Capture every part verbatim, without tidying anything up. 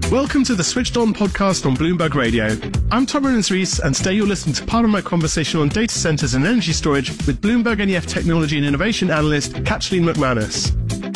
Welcome to the Switched On podcast on Bloomberg Radio. I'm Tom Rollins-Rees, and today you'll listen to part of my conversation on data centers and energy storage with Bloomberg N E F Technology and Innovation Analyst, Kathleen McManus.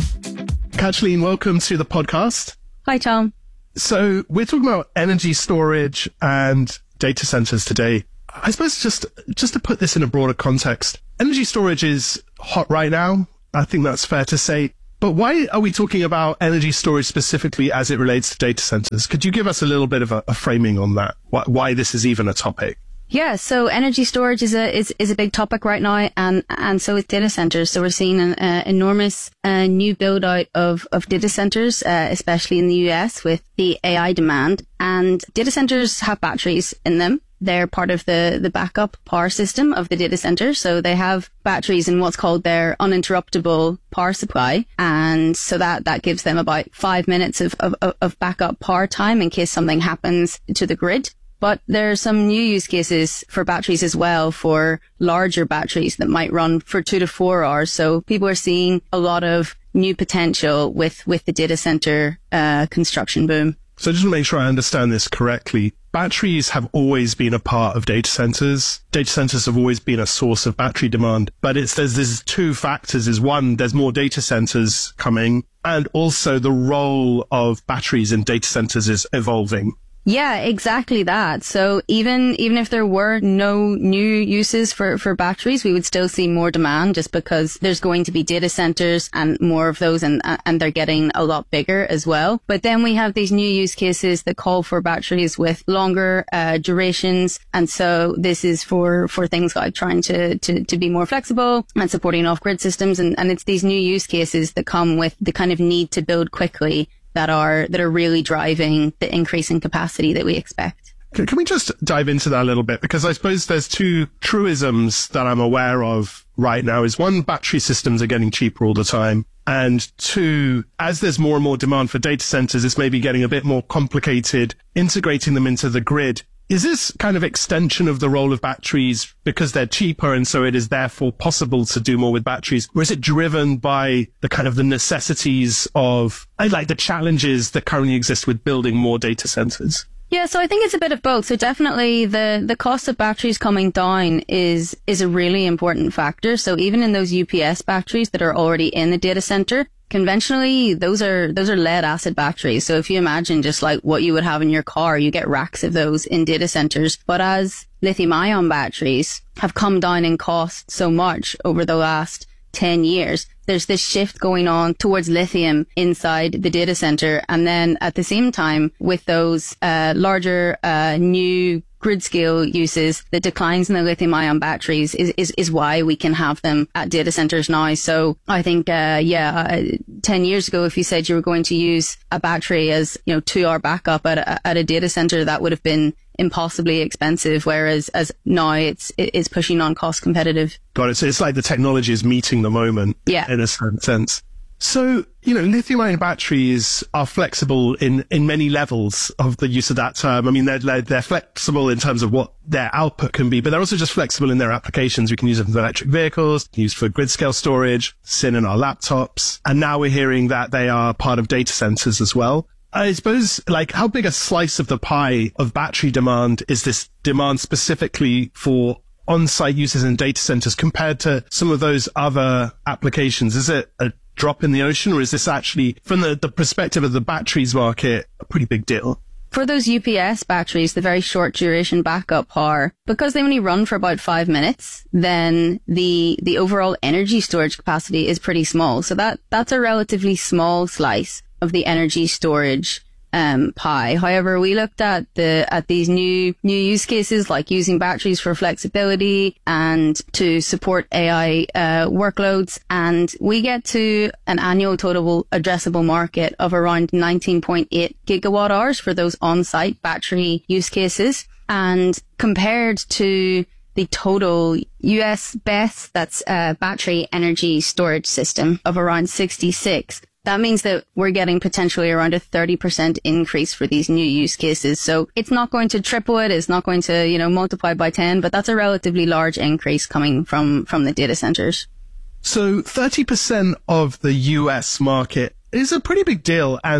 Kathleen, welcome to the podcast. Hi, Tom. So we're talking about energy storage and data centers today. I suppose just, just to put this in a broader context, energy storage is hot right now. I think that's fair to say. But why are we talking about energy storage specifically as it relates to data centers? Could you give us a little bit of a, a framing on that? Why, why this is even a topic? Yeah, so energy storage is a is, is a big topic right now, and and so is data centers. So we're seeing an uh, enormous uh, new build out of of data centers, uh, especially in the U S with the A I demand. And data centers have batteries in them. They're part of the, the backup power system of the data center. So they have batteries in what's called their uninterruptible power supply. And so that, that gives them about five minutes of, of, of backup power time in case something happens to the grid. But there are some new use cases for batteries as well, for larger batteries that might run for two to four hours. So people are seeing a lot of new potential with, with the data center uh, construction boom. So just to make sure I understand this correctly, batteries have always been a part of data centers. Data centers have always been a source of battery demand. But it's there's, there's two factors. Is one, there's more data centers coming, and also the role of batteries in data centers is evolving. Yeah, exactly that. So even even if there were no new uses for, for batteries, we would still see more demand just because there's going to be data centers and more of those, and and they're getting a lot bigger as well. But then we have these new use cases that call for batteries with longer uh, durations. And so this is for, for things like trying to, to, to be more flexible and supporting off-grid systems. And, and it's these new use cases that come with the kind of need to build quickly that are that are really driving the increase in capacity that we expect. Can we just dive into that a little bit? Because I suppose there's two truisms that I'm aware of right now. Is one, battery systems are getting cheaper all the time. And two, as there's more and more demand for data centers, it's maybe getting a bit more complicated integrating them into the grid. Is this kind of extension of the role of batteries because they're cheaper and so it is therefore possible to do more with batteries? Or is it driven by the kind of the necessities of, like the challenges that currently exist with building more data centers? Yeah, so I think it's a bit of both. So definitely the, the cost of batteries coming down is, is a really important factor. So even in those U P S batteries that are already in the data center, conventionally, those are, those are lead acid batteries. So if you imagine just like what you would have in your car, you get racks of those in data centers. But as lithium ion batteries have come down in cost so much over the last ten years, there's this shift going on towards lithium inside the data center. And then at the same time, with those uh, larger uh, new grid scale uses, the declines in the lithium ion batteries is, is, is why we can have them at data centers now. So I think, uh, yeah, uh, ten years ago, if you said you were going to use a battery as, you know, two hour backup at a, at a data center, that would have been impossibly expensive. Whereas as now it's, it's pushing on cost competitive. Got it. So it's like the technology is meeting the moment. Yeah. In a certain sense. So, you know, lithium-ion batteries are flexible in, in many levels of the use of that term. I mean, they're, they're flexible in terms of what their output can be, but they're also just flexible in their applications. We can use them for electric vehicles, used for grid-scale storage, sit in our laptops. And now we're hearing that they are part of data centers as well. I suppose, like, how big a slice of the pie of battery demand is this demand specifically for on-site uses in data centers compared to some of those other applications? Is it a drop in the ocean, or is this actually, from the, the perspective of the batteries market, a pretty big deal? For those U P S batteries, the very short duration backup power, because they only run for about five minutes, then the the overall energy storage capacity is pretty small. So that that's a relatively small slice of the energy storage um pie. However, we looked at the at these new new use cases, like using batteries for flexibility and to support A I uh workloads, and we get to an annual total addressable market of around nineteen point eight gigawatt hours for those on-site battery use cases. And compared to the total U S B E S, that's a battery energy storage system, of around sixty-six, that means that we're getting potentially around a thirty percent increase for these new use cases. So it's not going to triple it. It's not going to, you know, multiply by ten, but that's a relatively large increase coming from, from the data centers. So thirty percent of the U S market is a pretty big deal. And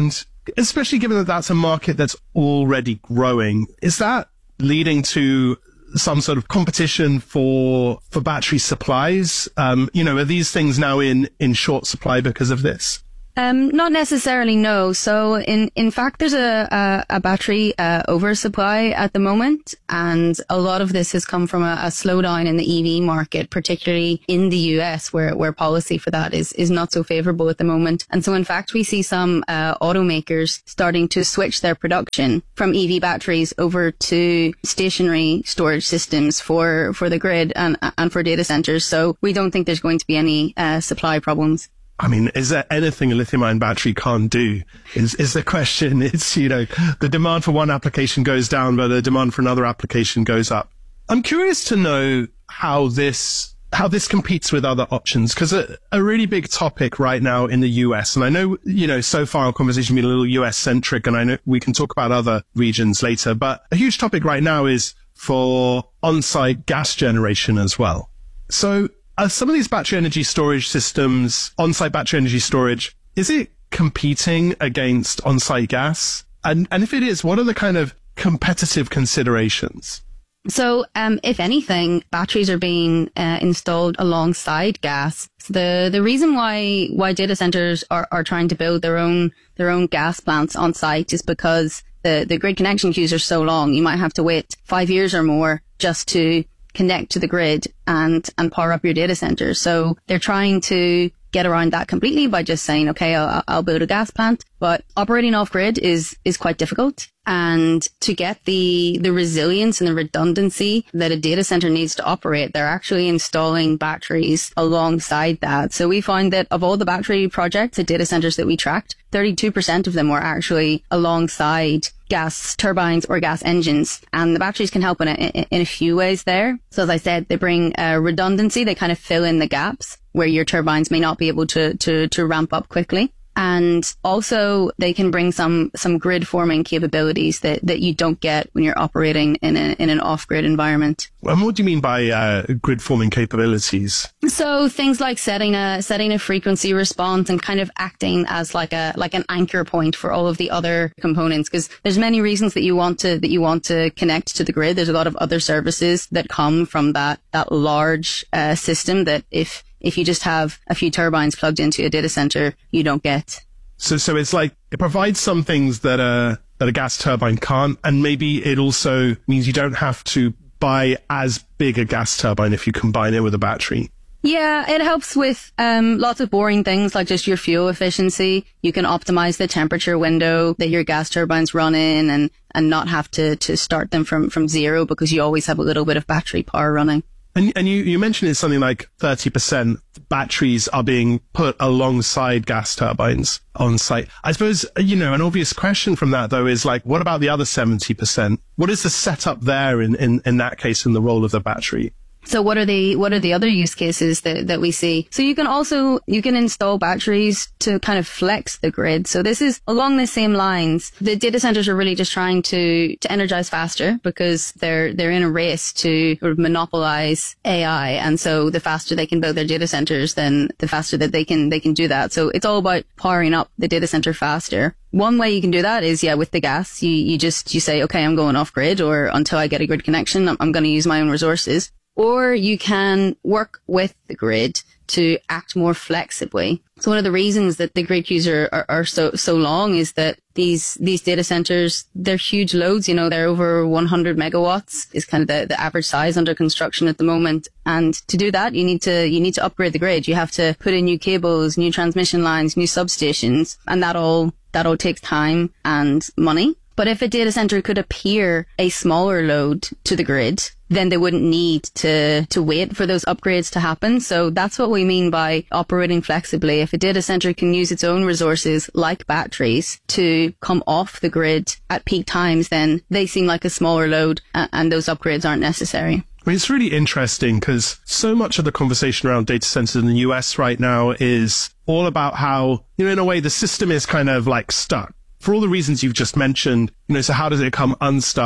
especially given that that's a market that's already growing, is that leading to some sort of competition for for battery supplies? Um, you know, are these things now in, in short supply because of this? Um, not necessarily, no. So in, in fact, there's a, a, a battery, uh, oversupply at the moment. And a lot of this has come from a, a slowdown in the E V market, particularly in the U S where, where policy for that is, is not so favorable at the moment. And so in fact, we see some, uh, automakers starting to switch their production from E V batteries over to stationary storage systems for, for the grid and, and for data centers. So we don't think there's going to be any, uh, supply problems. I mean, is there anything a lithium-ion battery can't do? Is is the question. It's, you know, the demand for one application goes down, but the demand for another application goes up. I'm curious to know how this how this competes with other options, because a, a really big topic right now in the U S, and I know, you know, so far our conversation has been a little U S-centric, and I know we can talk about other regions later, but a huge topic right now is for on-site gas generation as well. So, are some of these battery energy storage systems, on-site battery energy storage, is it competing against on-site gas? And, and if it is, what are the kind of competitive considerations? So, um, if anything, batteries are being uh, installed alongside gas. So the the reason why why data centers are, are trying to build their own their own gas plants on site is because the the grid connection queues are so long. You might have to wait five years or more just to connect to the grid and, and power up your data center. So they're trying to get around that completely by just saying, okay, I'll, I'll build a gas plant. But operating off grid is, is quite difficult. And to get the, the resilience and the redundancy that a data center needs to operate, they're actually installing batteries alongside that. So we find that of all the battery projects at data centers that we tracked, thirty-two percent of them were actually alongside gas turbines or gas engines. And the batteries can help in a, in a few ways there. So as I said, they bring uh, redundancy. They kind of fill in the gaps where your turbines may not be able to, to, to ramp up quickly. And also they can bring some, some grid forming capabilities that, that you don't get when you're operating in a, in an off-grid environment. And what do you mean by, uh, grid forming capabilities? So things like setting a, setting a frequency response and kind of acting as like a, like an anchor point for all of the other components. Cause there's many reasons that you want to, that you want to connect to the grid. There's a lot of other services that come from that, that large, uh, system that if, If you just have a few turbines plugged into a data center, you don't get. So, so it's like it provides some things that a, that a gas turbine can't. And maybe it also means you don't have to buy as big a gas turbine if you combine it with a battery. Yeah, it helps with um lots of boring things like just your fuel efficiency. You can optimize the temperature window that your gas turbines run in and, and not have to, to start them from, from zero because you always have a little bit of battery power running. And, and you, you mentioned it's something like thirty percent batteries are being put alongside gas turbines on site. I suppose, you know, an obvious question from that, though, is like, what about the other seventy percent? What is the setup there in, in, in that case in the role of the battery? So what are the, what are the other use cases that, that we see? So you can also, you can install batteries to kind of flex the grid. So this is along the same lines. The data centers are really just trying to, to energize faster because they're, they're in a race to sort of monopolize A I. And so the faster they can build their data centers, then the faster that they can, they can do that. So it's all about powering up the data center faster. One way you can do that is, yeah, with the gas, you, you just, you say, okay, I'm going off grid, or until I get a grid connection, I'm, I'm going to use my own resources. Or you can work with the grid to act more flexibly. So one of the reasons that the grid queues are, are, are so, so long is that these, these data centers, they're huge loads, you know, they're over one hundred megawatts is kind of the, the average size under construction at the moment. And to do that, you need to, you need to upgrade the grid. You have to put in new cables, new transmission lines, new substations, and that all, that all takes time and money. But if a data center could appear a smaller load to the grid, then they wouldn't need to, to wait for those upgrades to happen. So that's what we mean by operating flexibly. If a data center can use its own resources, like batteries, to come off the grid at peak times, then they seem like a smaller load and those upgrades aren't necessary. I mean, it's really interesting because so much of the conversation around data centers in the U S right now is all about how, you know, in a way, the system is kind of like stuck. For all the reasons you've just mentioned, you know, so how does it come unstuck?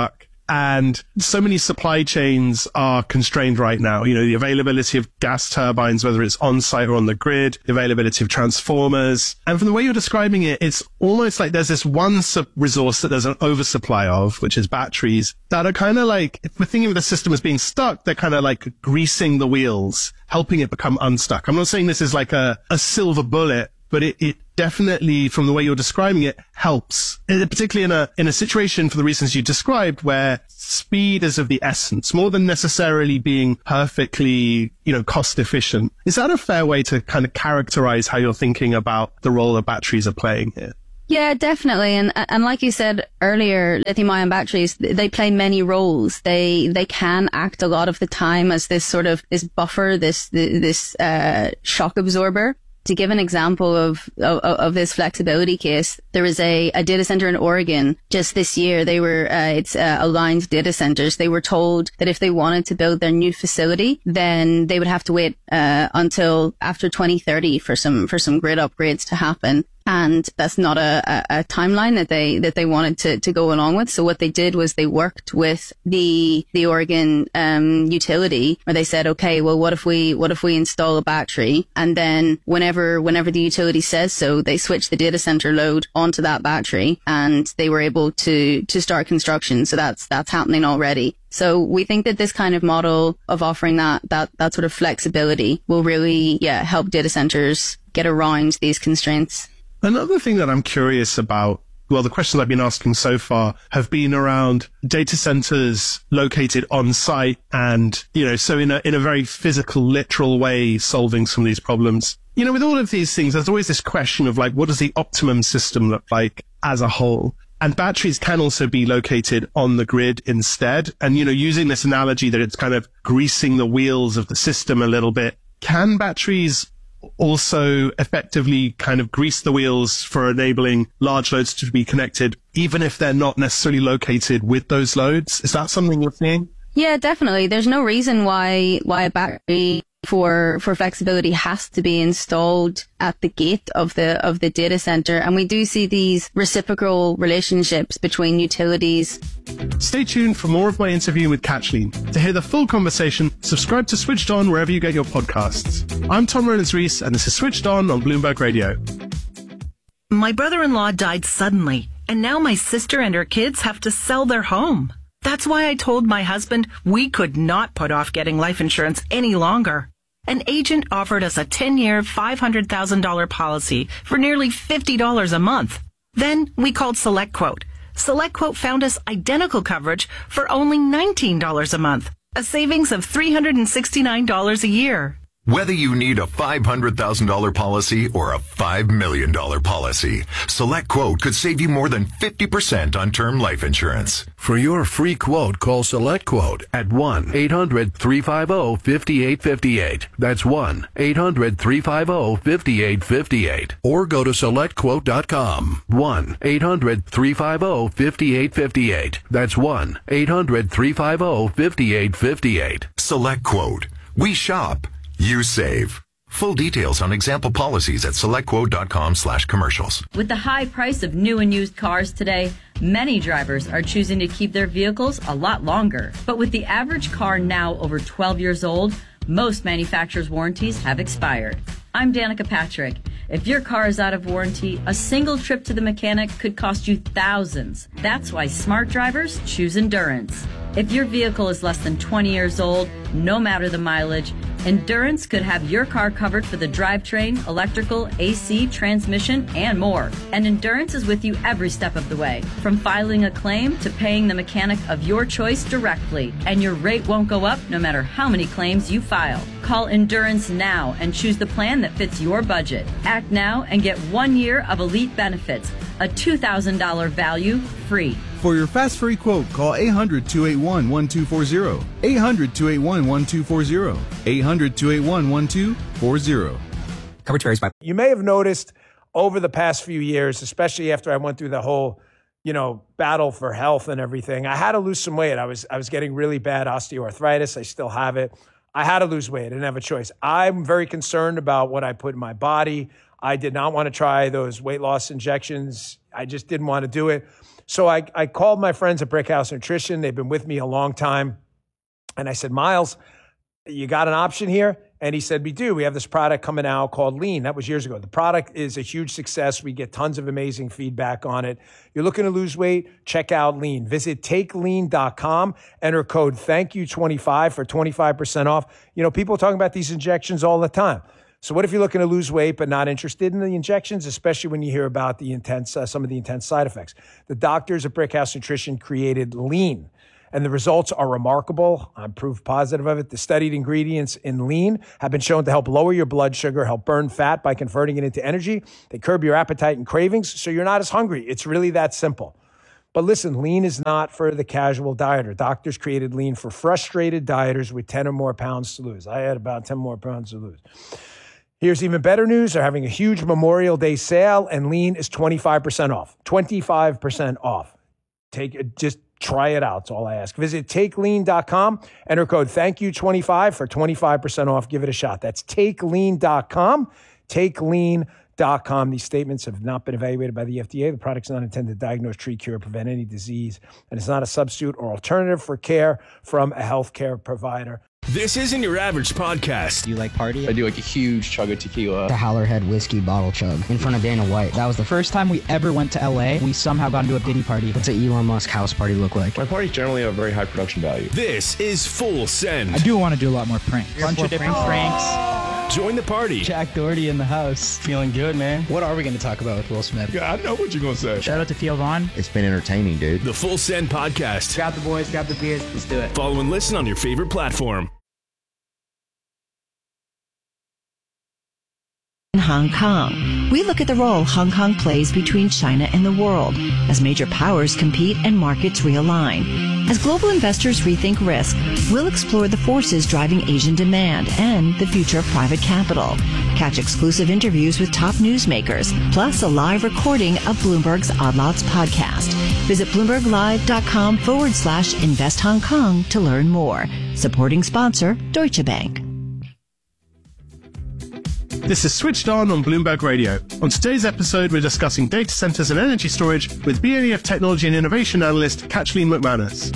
And so many supply chains are constrained right now. You know, the availability of gas turbines, whether it's on site or on the grid, the availability of transformers. And from the way you're describing it, it's almost like there's this one sub- resource that there's an oversupply of, which is batteries, that are kind of like, if we're thinking of the system as being stuck, they're kind of like greasing the wheels, helping it become unstuck. I'm not saying this is like a, a silver bullet, but it, it definitely, from the way you're describing it, helps, particularly in a in a situation for the reasons you described, where speed is of the essence, more than necessarily being perfectly, you know, cost efficient. Is that a fair way to kind of characterize how you're thinking about the role that batteries are playing here? Yeah, definitely. And and like you said earlier, lithium-ion batteries, they play many roles. They they can act a lot of the time as this sort of this buffer, this this uh shock absorber. To give an example of, of, of this flexibility case, there was a, a data center in Oregon just this year. They were, uh, it's uh, Aligned Data Centers. They were told that if they wanted to build their new facility, then they would have to wait, uh, until after twenty thirty for some, for some grid upgrades to happen. And that's not a, a, a timeline that they, that they wanted to, to go along with. So what they did was they worked with the, the Oregon, um, utility, where they said, okay, well, what if we, what if we install a battery? And then whenever, whenever the utility says so, they switch the data center load onto that battery, and they were able to, to start construction. So that's, that's happening already. So we think that this kind of model of offering that, that, that sort of flexibility will really, yeah, help data centers get around these constraints. Another thing that I'm curious about, well, the questions I've been asking so far have been around data centers located on site and, you know, so in a, in a very physical, literal way, solving some of these problems. You know, with all of these things, there's always this question of like, what does the optimum system look like as a whole? And batteries can also be located on the grid instead. And, you know, using this analogy that it's kind of greasing the wheels of the system a little bit, can batteries also effectively kind of grease the wheels for enabling large loads to be connected, even if they're not necessarily located with those loads? Is that something you're seeing? Yeah, definitely. There's no reason why why a battery for for flexibility has to be installed at the gate of the of the data center, and we do see these reciprocal relationships between utilities. Stay tuned for more of my interview with Kathleen. To hear the full conversation, subscribe to Switched On wherever you get your podcasts. I'm Tom Rowlands-Rees, and this is Switched On on Bloomberg Radio. My brother-in-law died suddenly, and now my sister and her kids have to sell their home. That's why I told my husband we could not put off getting life insurance any longer. An agent offered us a ten-year, five hundred thousand dollars policy for nearly fifty dollars a month. Then we called SelectQuote. SelectQuote found us identical coverage for only nineteen dollars a month, a savings of three hundred sixty-nine dollars a year. Whether you need a five hundred thousand dollars policy or a five million dollars policy, SelectQuote could save you more than fifty percent on term life insurance. For your free quote, call SelectQuote at one eight hundred three five zero five eight five eight. That's one eight hundred three five zero five eight five eight. Or go to select quote dot com. one eight hundred three five zero five eight five eight. That's one eight hundred three five zero five eight five eight. SelectQuote. We shop. You save. Full details on example policies at selectquote.com slash commercials. With the high price of new and used cars today, many drivers are choosing to keep their vehicles a lot longer. But with the average car now over twelve years old, most manufacturers' warranties have expired. I'm Danica Patrick. If your car is out of warranty, a single trip to the mechanic could cost you thousands. That's why smart drivers choose Endurance. If your vehicle is less than twenty years old, no matter the mileage, Endurance could have your car covered for the drivetrain, electrical, A C, transmission, and more. And Endurance is with you every step of the way, from filing a claim to paying the mechanic of your choice directly. And your rate won't go up no matter how many claims you file. Call Endurance now and choose the plan that fits your budget. Act now and get one year of elite benefits, a two thousand dollars value free. For your fast free quote, call eight hundred two eight one one two four zero. eight hundred two eight one one two four zero. eight hundred two eight one one two four zero. Coverage varies by. You may have noticed over the past few years, especially after I went through the whole, you know, battle for health and everything, I had to lose some weight. I was I was getting really bad osteoarthritis. I still have it. I had to lose weight. I didn't have a choice. I'm very concerned about what I put in my body. I did not want to try those weight loss injections. I just didn't want to do it. So I, I called my friends at Brickhouse Nutrition. They've been with me a long time. And I said, Miles, you got an option here? And he said, we do. We have this product coming out called Lean. That was years ago. The product is a huge success. We get tons of amazing feedback on it. You're looking to lose weight? Check out Lean. Visit take lean dot com. Enter code thank you twenty-five for twenty-five percent off. You know, people are talking about these injections all the time. So what if you're looking to lose weight but not interested in the injections, especially when you hear about the intense, uh, some of the intense side effects? The doctors at Brickhouse Nutrition created Lean, and the results are remarkable. I'm proof positive of it. The studied ingredients in Lean have been shown to help lower your blood sugar, help burn fat by converting it into energy. They curb your appetite and cravings, so you're not as hungry. It's really that simple. But listen, Lean is not for the casual dieter. Doctors created Lean for frustrated dieters with ten or more pounds to lose. I had about ten more pounds to lose. Here's even better news. They're having a huge Memorial Day sale, and Lean is twenty-five percent off. twenty-five percent off. Take it, just try it out. That's all I ask. Visit take lean dot com. Enter code thank you twenty-five for twenty-five percent off. Give it a shot. That's take lean dot com. take lean dot com. These statements have not been evaluated by the F D A. The product's not intended to diagnose, treat, cure, prevent any disease, and it's not a substitute or alternative for care from a healthcare provider. This isn't your average podcast. Do you like party? I do like a huge chug of tequila. The Howlerhead whiskey bottle chug in front of Dana White. That was the first time we ever went to L A. We somehow got into a Diddy party. What's an Elon Musk house party look like? My parties generally have very high production value. This is Full Send. I do want to do a lot more pranks. A bunch of different pranks. pranks. Join the party. Jack Doherty in the house. Feeling good, man. What are we going to talk about with Will Smith? Yeah, I know what you're going to say. Shout out to Theo Vaughn. It's been entertaining, dude. The Full Send podcast. Grab the boys, grab the beers. Let's do it. Follow and listen on your favorite platform. In Hong Kong, we look at the role Hong Kong plays between China and the world as major powers compete and markets realign. As global investors rethink risk, we'll explore the forces driving Asian demand and the future of private capital. Catch exclusive interviews with top newsmakers, plus a live recording of Bloomberg's Odd Lots podcast. Visit bloomberglive.com forward slash invest Hong Kong to learn more. Supporting sponsor, Deutsche Bank. This is Switched On on Bloomberg Radio. On today's episode, we're discussing data centers and energy storage with B N E F Technology and Innovation Analyst Kathleen McManus.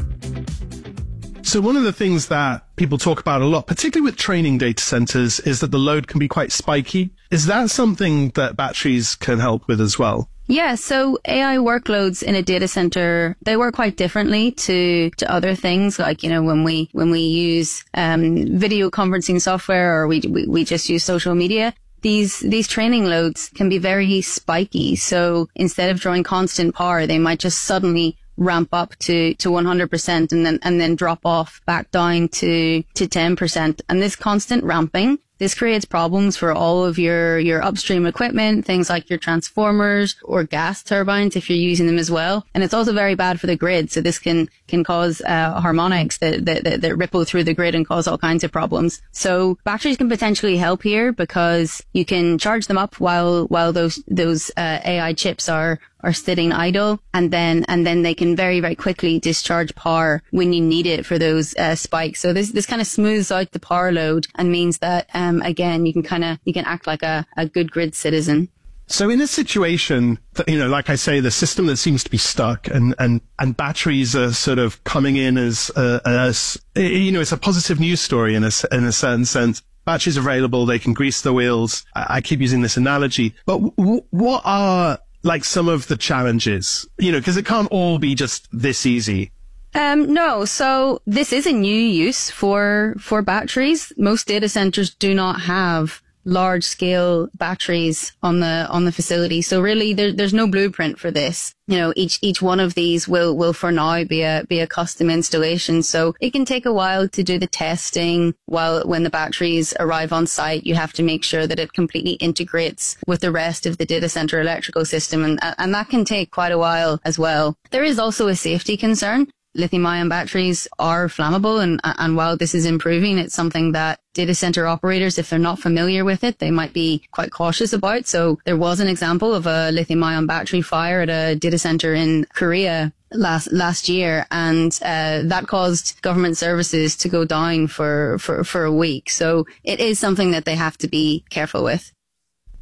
So one of the things that people talk about a lot, particularly with training data centers, is that the load can be quite spiky. Is that something that batteries can help with as well? Yeah, so A I workloads in a data center, they work quite differently to, to other things. Like, you know, when we, when we use, um, video conferencing software or we, we, we just use social media, these, these training loads can be very spiky. So instead of drawing constant power, they might just suddenly ramp up to, to one hundred percent and then, and then drop off back down to, to ten percent. And this constant ramping, this creates problems for all of your, your upstream equipment, things like your transformers or gas turbines if you're using them as well. And it's also very bad for the grid. So this can, can cause, uh, harmonics that, that, that, that ripple through the grid and cause all kinds of problems. So batteries can potentially help here because you can charge them up while, while those, those, uh, A I chips are, are sitting idle, and then and then they can very very quickly discharge power when you need it for those uh, spikes. So this this kind of smooths out the power load and means that um again you can kind of you can act like a, a good grid citizen. So in a situation that, you know, like I say, the system that seems to be stuck and, and, and batteries are sort of coming in as, uh, as, you know, it's a positive news story in a, in a certain sense. Batteries are available. They can grease the wheels. I, I keep using this analogy, but w- what are like some of the challenges, you know, because it can't all be just this easy. Um, no. So this is a new use for, for batteries. Most data centers do not have large scale batteries on the, on the facility. So really there, there's no blueprint for this. You know, each, each one of these will, will for now be a, be a custom installation. So it can take a while to do the testing. While when the batteries arrive on site, you have to make sure that it completely integrates with the rest of the data center electrical system. And, and that can take quite a while as well. There is also a safety concern. Lithium-ion batteries are flammable, and and while this is improving, it's something that data center operators, if they're not familiar with it, they might be quite cautious about. So there was an example of a lithium-ion battery fire at a data center in Korea last last year, and uh, that caused government services to go down for, for, for a week. So it is something that they have to be careful with.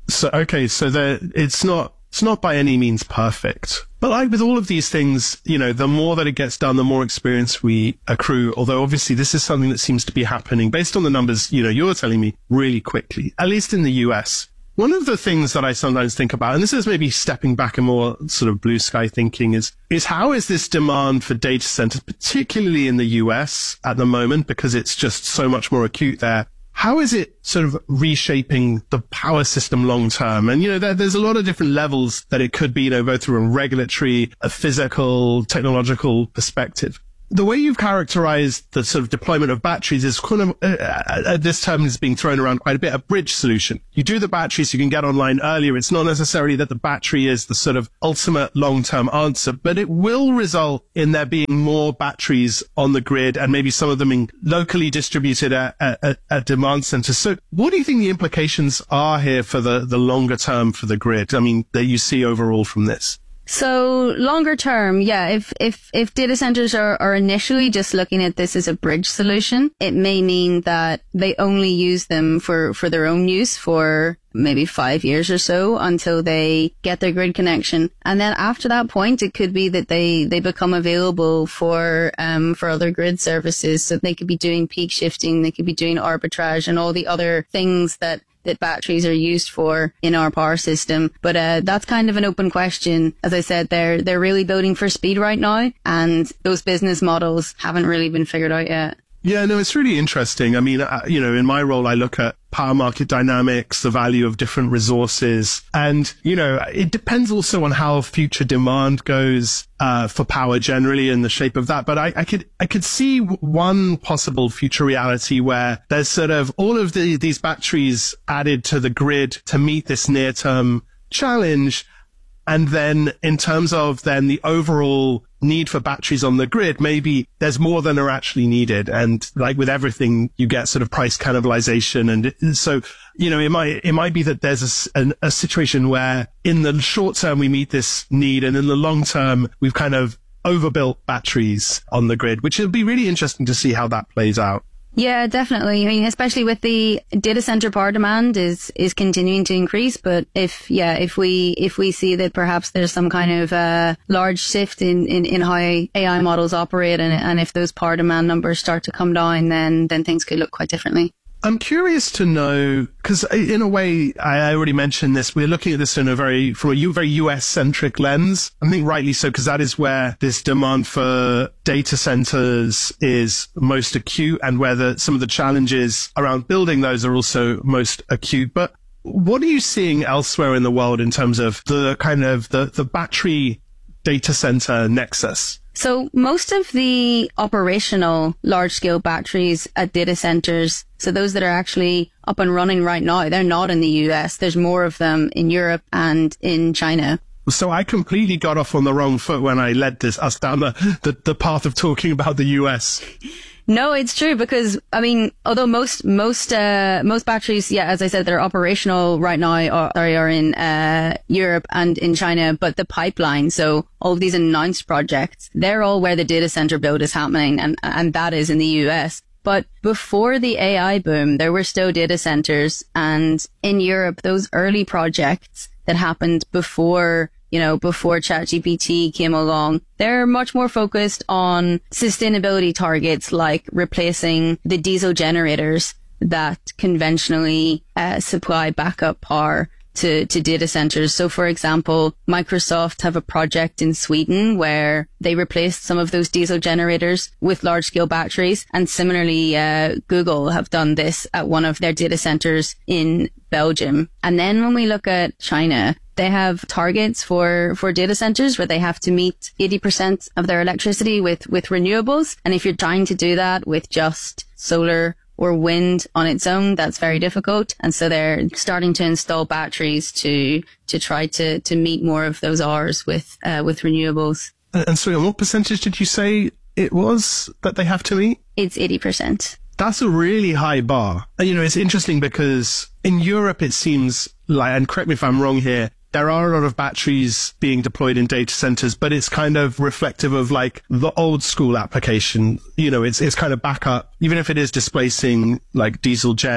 So, okay, so there, it's not, it's not by any means perfect. But like with all of these things, you know, the more that it gets done, the more experience we accrue. Although obviously this is something that seems to be happening based on the numbers, you know, you're telling me really quickly, at least in the U S. One of the things that I sometimes think about, and this is maybe stepping back and more sort of blue sky thinking, is, is how is this demand for data centers, particularly in the U S at the moment, because it's just so much more acute there. How is it sort of reshaping the power system long term? And, you know, there, there's a lot of different levels that it could be, you know, both from a regulatory, a physical, technological perspective. The way you've characterized the sort of deployment of batteries is kind of, uh, uh, this term is being thrown around quite a bit, a bridge solution. You do the battery so you can get online earlier. It's not necessarily that the battery is the sort of ultimate long-term answer, but it will result in there being more batteries on the grid and maybe some of them being locally distributed at, at, at demand centers. So what do you think the implications are here for the, the longer term for the grid? I mean, that you see overall from this? So longer term, yeah, if, if, if data centers are, are initially just looking at this as a bridge solution, it may mean that they only use them for, for their own use for maybe five years or so until they get their grid connection. And then after that point, it could be that they, they become available for, um, for other grid services. So they could be doing peak shifting, they could be doing arbitrage and all the other things that that batteries are used for in our power system. But uh, that's kind of an open question. As I said, they're they're really building for speed right now, and those business models haven't really been figured out yet. Yeah, no, it's really interesting. I mean, uh, you know, in my role, I look at power market dynamics, the value of different resources. And, you know, it depends also on how future demand goes, uh, for power generally and the shape of that. But I, I could, I could see one possible future reality where there's sort of all of the, these batteries added to the grid to meet this near term challenge. And then in terms of then the overall need for batteries on the grid, maybe there's more than are actually needed. And like with everything, you get sort of price cannibalization. And so, you know, it might, it might be that there's a, a, a situation where in the short term, we meet this need. And in the long term, we've kind of overbuilt batteries on the grid, which will be really interesting to see how that plays out. Yeah, definitely. I mean, especially with the data center power demand is, is continuing to increase. But if, yeah, if we, if we see that perhaps there's some kind of, uh, large shift in, in, in how A I models operate and, and if those power demand numbers start to come down, then, then things could look quite differently. I'm curious to know, because in a way, I already mentioned this, we're looking at this in a very, from a very U S-centric lens. I think rightly so, because that is where this demand for data centers is most acute and where the, some of the challenges around building those are also most acute. But what are you seeing elsewhere in the world in terms of the kind of the, the battery data center nexus? So most of the operational large-scale batteries at data centers, so those that are actually up and running right now, they're not in the U S. There's more of them in Europe and in China. So I completely got off on the wrong foot when I led this us down the, the, the path of talking about the U S. No, it's true because, I mean, although most, most, uh, most batteries, yeah, as I said, they're operational right now are, are in, uh, Europe and in China, but the pipeline, so all of these announced projects, they're all where the data center build is happening and, and that is in the U S. But before the A I boom, there were still data centers, and in Europe, those early projects that happened before you know, before ChatGPT came along, they're much more focused on sustainability targets like replacing the diesel generators that conventionally uh, supply backup power to, to data centers. So, for example, Microsoft have a project in Sweden where they replaced some of those diesel generators with large-scale batteries. And similarly, uh, Google have done this at one of their data centers in Belgium. And then when we look at China, they have targets for, for data centers where they have to meet eighty percent of their electricity with, with renewables. And if you're trying to do that with just solar or wind on its own, that's very difficult. And so they're starting to install batteries to, to try to, to meet more of those hours with, uh, with renewables. And so what percentage did you say it was that they have to meet? It's eighty percent. That's a really high bar. And, you know, it's interesting because in Europe, it seems like, and correct me if I'm wrong here, there are a lot of batteries being deployed in data centers, but it's kind of reflective of like the old school application. You know, it's, it's kind of backup, even if it is displacing like diesel gen.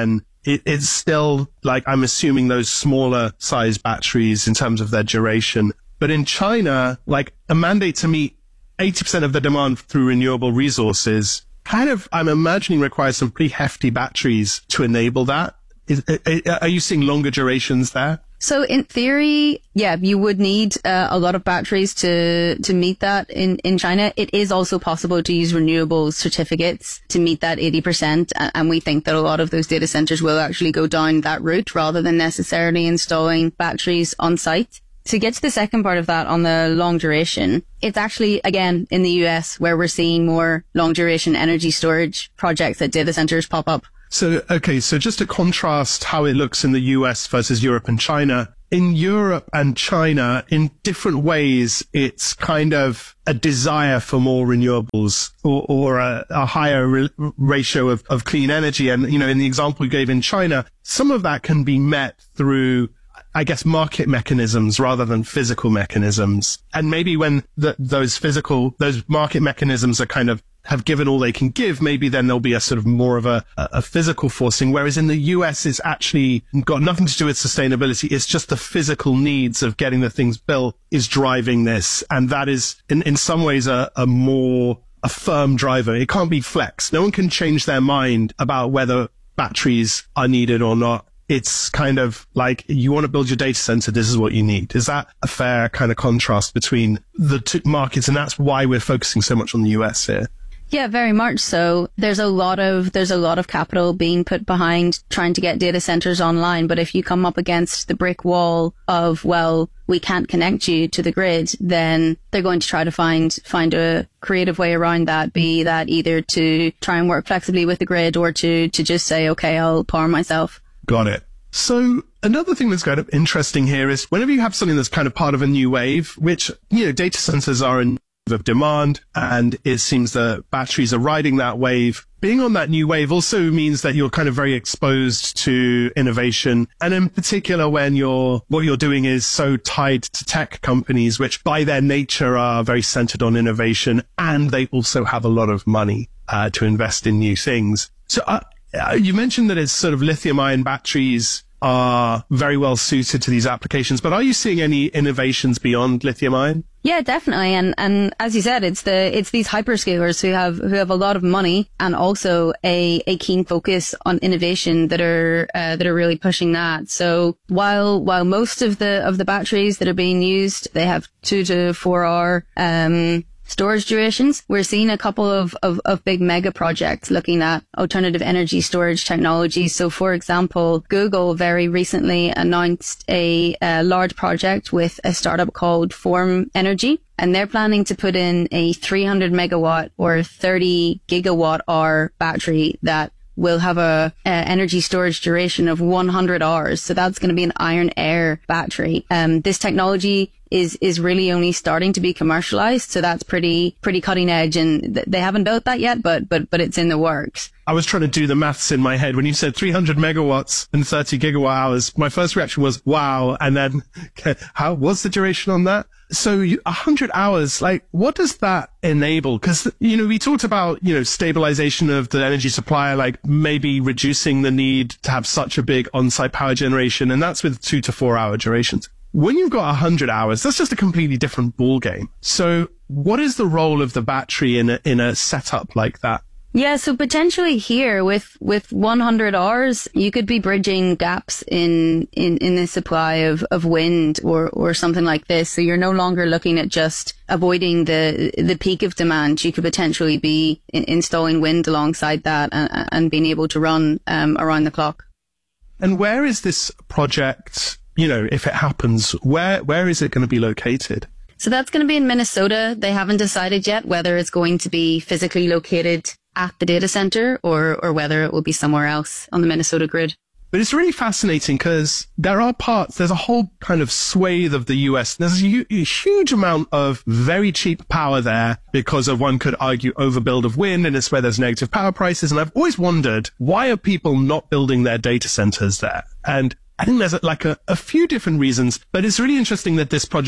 it, it's still like, I'm assuming those smaller size batteries in terms of their duration. But in China, like a mandate to meet eighty percent of the demand through renewable resources kind of, I'm imagining, requires some pretty hefty batteries to enable that. Is, are you seeing longer durations there? So in theory, yeah, you would need uh, a lot of batteries to to meet that in, in China. It is also possible to use renewable certificates to meet that eighty percent. And we think that a lot of those data centers will actually go down that route rather than necessarily installing batteries on site. To get to the second part of that on the long duration, it's actually, again, in the U S where we're seeing more long duration energy storage projects at data centers pop up. So, okay, so just to contrast how it looks in the U S versus Europe and China, in Europe and China, in different ways, it's kind of a desire for more renewables or, or a, a higher re- ratio of, of clean energy. And, you know, in the example you gave in China, some of that can be met through, I guess, market mechanisms rather than physical mechanisms. And maybe when the, those physical, those market mechanisms are kind of have given all they can give, maybe then there'll be a sort of more of a, a physical forcing. Whereas in the U S, it's actually got nothing to do with sustainability. It's just the physical needs of getting the things built is driving this. And that is in, in some ways a, a more, a firm driver. It can't be flex. No one can change their mind about whether batteries are needed or not. It's kind of like, you want to build your data center, this is what you need. Is that a fair kind of contrast between the two markets? And that's why we're focusing so much on the U S here. Yeah, very much so. There's a lot of, there's a lot of capital being put behind trying to get data centers online. But if you come up against the brick wall of, well, we can't connect you to the grid, then they're going to try to find, find a creative way around that, be that either to try and work flexibly with the grid or to, to just say, okay, I'll power myself. Got it. So another thing that's kind of interesting here is whenever you have something that's kind of part of a new wave, which, you know, data centers are in of demand, and it seems that batteries are riding that wave. Being on that new wave also means that you're kind of very exposed to innovation. And in particular, when you're, what you're doing is so tied to tech companies, which by their nature are very centered on innovation, and they also have a lot of money uh, to invest in new things. So uh, you mentioned that it's sort of lithium ion batteries are very well suited to these applications, but are you seeing any innovations beyond lithium ion? Yeah, definitely. And, and as you said, it's the, it's these hyperscalers who have, who have a lot of money and also a, a keen focus on innovation that are, uh, that are really pushing that. So while, while most of the, of the batteries that are being used, they have two to four hour, um, storage durations, we're seeing a couple of, of, of big mega projects looking at alternative energy storage technologies. So, for example, Google very recently announced a, a large project with a startup called Form Energy, and they're planning to put in a three hundred megawatt or thirty gigawatt hour battery that will have a, a energy storage duration of one hundred hours. So that's going to be an iron air battery. Um, this technology is, is really only starting to be commercialized. So that's pretty, pretty cutting edge. And th- they haven't built that yet, but, but, but it's in the works. I was trying to do the maths in my head. When you said three hundred megawatts and thirty gigawatt hours, my first reaction was, wow. And then how, what's the duration on that? So you, one hundred hours, like, what does that enable? Because, you know, we talked about, you know, stabilization of the energy supply, like maybe reducing the need to have such a big on-site power generation. And that's with two to four hour durations. When you've got one hundred hours, that's just a completely different ball game. So what is the role of the battery in a, in a setup like that? Yeah, so potentially here with, with one hundred hours, you could be bridging gaps in, in, in the supply of, of wind or, or something like this. So you're no longer looking at just avoiding the, the peak of demand. You could potentially be in, installing wind alongside that and, and being able to run, um, around the clock. And where is this project, you know, if it happens, where, where is it going to be located? So that's going to be in Minnesota. They haven't decided yet whether it's going to be physically located at the data center or, or whether it will be somewhere else on the Minnesota grid. But it's really fascinating because there are parts, there's a whole kind of swathe of the U S. There's a, hu- a huge amount of very cheap power there because of, one could argue, overbuild of wind, and it's where there's negative power prices. And I've always wondered, why are people not building their data centers there? And I think there's like a, a few different reasons, but it's really interesting that this project's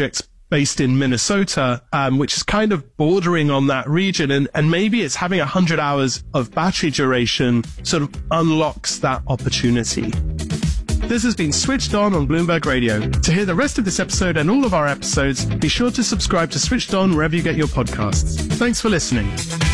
based in Minnesota, um, which is kind of bordering on that region. And, and maybe it's having one hundred hours of battery duration sort of unlocks that opportunity. This has been Switched On on Bloomberg Radio. To hear the rest of this episode and all of our episodes, be sure to subscribe to Switched On wherever you get your podcasts. Thanks for listening.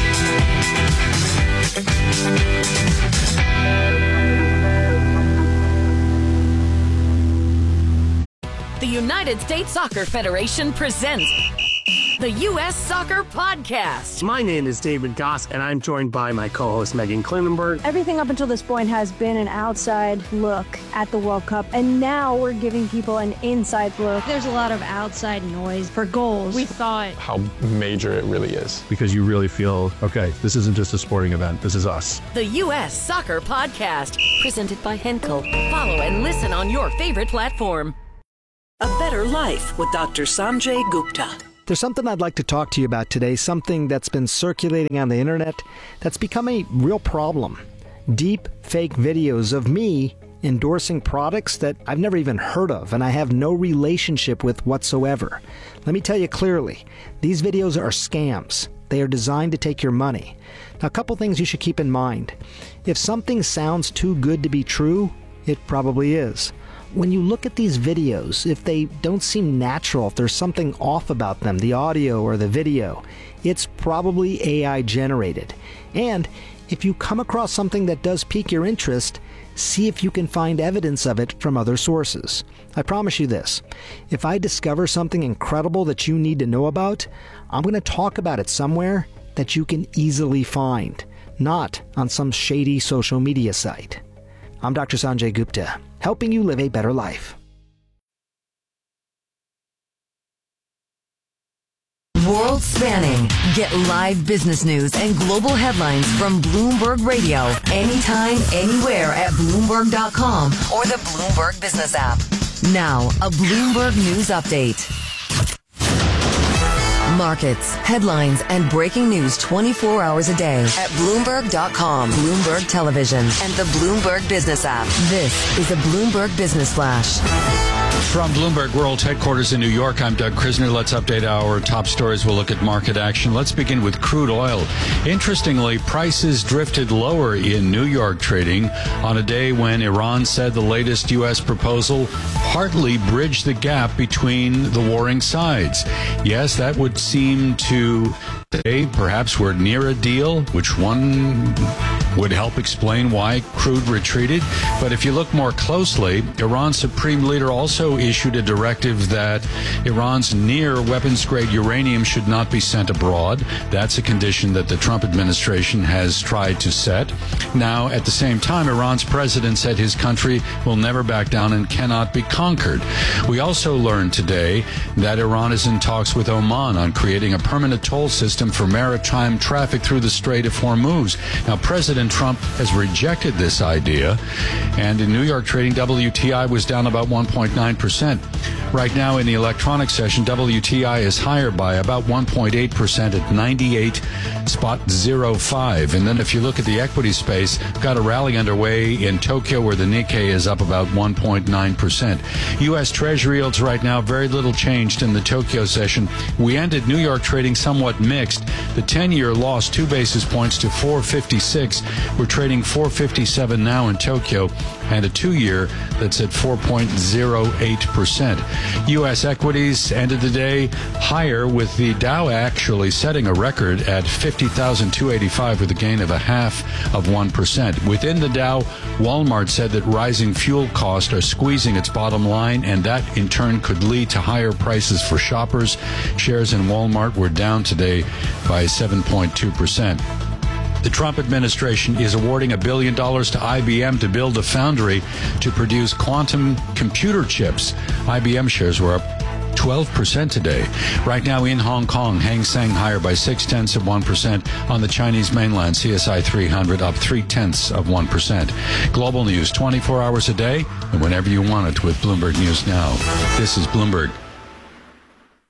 The United States Soccer Federation presents the U S Soccer Podcast. My name is David Goss, and I'm joined by my co-host Megan Klinenberg. Everything up until this point has been an outside look at the World Cup, and now we're giving people an inside look. There's a lot of outside noise for goals. We thought how major it really is. Because you really feel, okay, this isn't just a sporting event, this is us. The U S Soccer Podcast, presented by Henkel. Follow and listen on your favorite platform. A Better Life with Doctor Sanjay Gupta. There's something I'd like to talk to you about today, something that's been circulating on the internet that's become a real problem. Deep fake videos of me endorsing products that I've never even heard of and I have no relationship with whatsoever. Let me tell you clearly, these videos are scams. They are designed to take your money. Now, a couple things you should keep in mind. If something sounds too good to be true, it probably is. When you look at these videos, if they don't seem natural, if there's something off about them, the audio or the video, it's probably A I generated. And if you come across something that does pique your interest, see if you can find evidence of it from other sources. I promise you this, if I discover something incredible that you need to know about, I'm going to talk about it somewhere that you can easily find, not on some shady social media site. I'm Doctor Sanjay Gupta, helping you live a better life. World spanning. Get live business news and global headlines from Bloomberg Radio anytime, anywhere at Bloomberg dot com or the Bloomberg Business app. Now, a Bloomberg News Update. Markets, headlines, and breaking news twenty-four hours a day at Bloomberg dot com, Bloomberg Television, and the Bloomberg Business app. This is a Bloomberg Business Flash. From Bloomberg World Headquarters in New York, I'm Doug Krisner. Let's update our top stories. We'll look at market action. Let's begin with crude oil. Interestingly, prices drifted lower in New York trading on a day when Iran said the latest U S proposal partly bridged the gap between the warring sides. Yes, that would seem to say perhaps we're near a deal, which one would help explain why crude retreated. But if you look more closely, Iran's supreme leader also issued a directive that Iran's near weapons-grade uranium should not be sent abroad. That's a condition that the Trump administration has tried to set. Now, at the same time, Iran's president said his country will never back down and cannot be conquered. We also learned today that Iran is in talks with Oman on creating a permanent toll system for maritime traffic through the Strait of Hormuz. Now, President Trump has rejected this idea, and in New York trading, W T I was down about one point nine percent. Right now in the electronic session, W T I is higher by about one point eight percent at ninety-eight oh five. And then if you look at the equity space, got a rally underway in Tokyo where the Nikkei is up about one point nine percent. U S Treasury yields right now, very little changed in the Tokyo session. We ended New York trading somewhat mixed. The ten-year lost two basis points to four fifty-six. We're trading four fifty-seven now in Tokyo, and a two-year that's at four point oh eight percent. U S equities ended the day higher, with the Dow actually setting a record at fifty thousand two hundred eighty-five with a gain of a half of one percent. Within the Dow, Walmart said that rising fuel costs are squeezing its bottom line, and that in turn could lead to higher prices for shoppers. Shares in Walmart were down today by seven point two percent. The Trump administration is awarding a billion dollars to I B M to build a foundry to produce quantum computer chips. I B M shares were up twelve percent today. Right now in Hong Kong, Hang Seng higher by six tenths of one percent. On the Chinese mainland, C S I three hundred up three tenths of one percent. Global news twenty-four hours a day and whenever you want it with Bloomberg News Now. This is Bloomberg.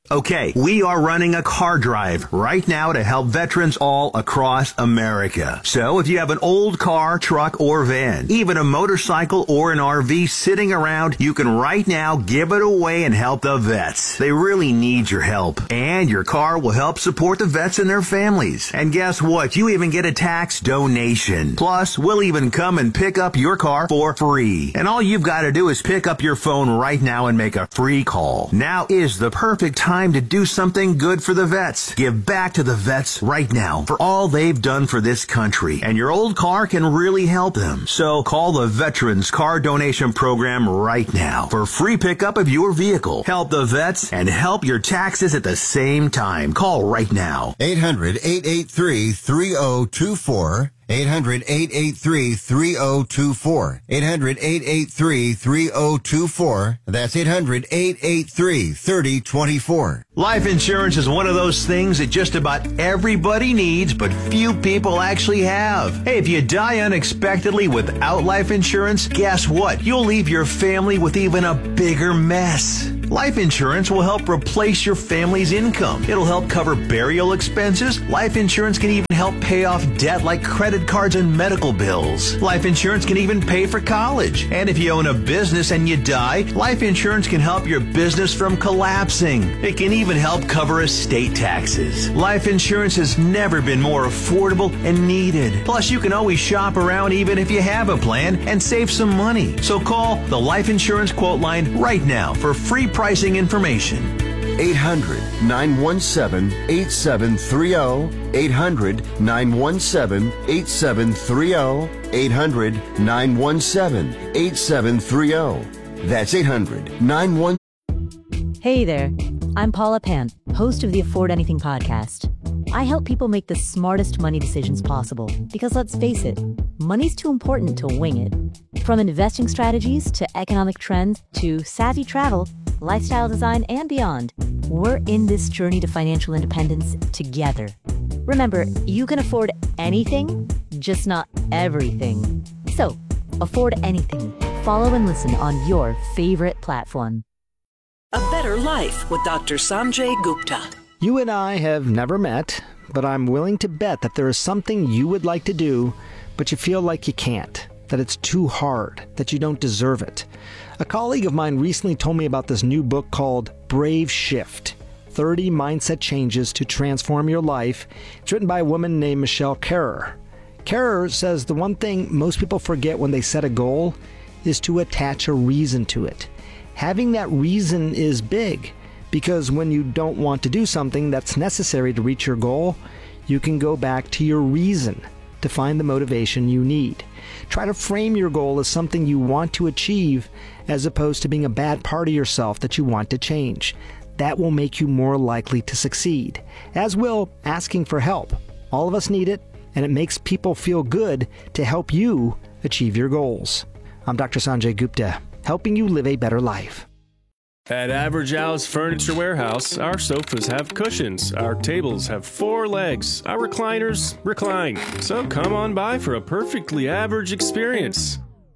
Okay, we are running a car drive right now to help veterans all across America. So if you have an old car, truck, or van, even a motorcycle or an R V sitting around, you can right now give it away and help the vets. They really need your help. And your car will help support the vets and their families. And guess what? You even get a tax donation. Plus, we'll even come and pick up your car for free. And all you've got to do is pick up your phone right now and make a free call. Now is the perfect time to do something good for the vets. Give back to the vets right now for all they've done for this country. And your old car can really help them. So call the Veterans Car Donation Program right now for free pickup of your vehicle. Help the vets and help your taxes at the same time. Call right now. eight hundred, eight eight three, three oh two four. eight hundred, eight eight three, three oh two four. eight hundred, eight eight three, three oh two four. That's eight hundred, eight eight three, three oh two four. Life insurance is one of those things that just about everybody needs, but few people actually have. Hey, if you die unexpectedly without life insurance, guess what? You'll leave your family with even a bigger mess. Life insurance will help replace your family's income. It'll help cover burial expenses. Life insurance can even help pay off debt like credit cards and medical bills. Life insurance can even pay for college. And if you own a business and you die, life insurance can help your business from collapsing. It can even help cover estate taxes. Life insurance has never been more affordable and needed. Plus, you can always shop around even if you have a plan and save some money. So call the Life Insurance Quote Line right now for free pricing information. eight hundred, nine one seven, eight seven three oh. eight hundred, nine one seven, eight seven three oh. eight hundred, nine one seven, eight seven three oh. That's eight hundred, nine one seven. Hey there, I'm Paula Pant, host of the Afford Anything podcast. I help people make the smartest money decisions possible because let's face it, money's too important to wing it. From investing strategies to economic trends to savvy travel, lifestyle design, and beyond, we're in this journey to financial independence together. Remember, you can afford anything, just not everything. So, afford anything. Follow and listen on your favorite platform. A Better Life with Doctor Sanjay Gupta. You and I have never met, but I'm willing to bet that there is something you would like to do, but you feel like you can't, that it's too hard, that you don't deserve it. A colleague of mine recently told me about this new book called Brave Shift, thirty Mindset Changes to Transform Your Life. It's written by a woman named Michelle Kerrer. Kerrer says the one thing most people forget when they set a goal is to attach a reason to it. Having that reason is big, because when you don't want to do something that's necessary to reach your goal, you can go back to your reason to find the motivation you need. Try to frame your goal as something you want to achieve as opposed to being a bad part of yourself that you want to change. That will make you more likely to succeed, as will asking for help. All of us need it, and it makes people feel good to help you achieve your goals. I'm Doctor Sanjay Gupta, helping you live a better life. At Average Al's Furniture Warehouse, our sofas have cushions, our tables have four legs, our recliners recline. So come on by for a perfectly average experience.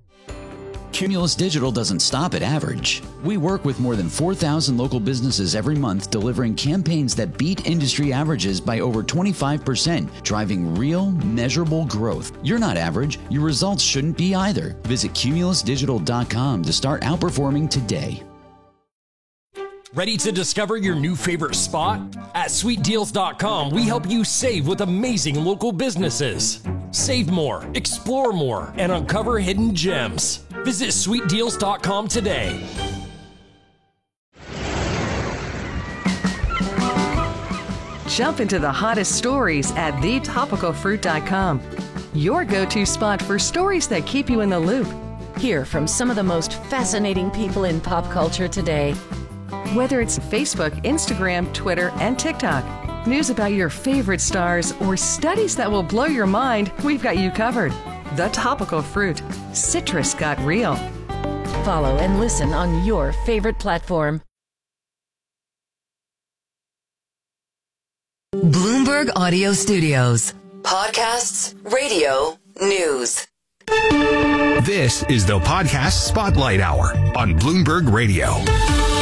Cumulus Digital doesn't stop at average. We work with more than four thousand local businesses every month, delivering campaigns that beat industry averages by over twenty-five percent, driving real, measurable growth. You're not average. Your results shouldn't be either. Visit cumulus digital dot com to start outperforming today. Ready to discover your new favorite spot? At sweet deals dot com, we help you save with amazing local businesses. Save more, explore more, and uncover hidden gems. Visit sweet deals dot com today. Jump into the hottest stories at the topical fruit dot com. Your go-to spot for stories that keep you in the loop. Hear from some of the most fascinating people in pop culture today. Whether it's Facebook, Instagram, Twitter, and TikTok, news about your favorite stars, or studies that will blow your mind, we've got you covered. The Topical Fruit. Citrus got real. Follow and listen on your favorite platform. Bloomberg Audio Studios. Podcasts, radio, news. This is the Podcast Spotlight Hour on Bloomberg Radio.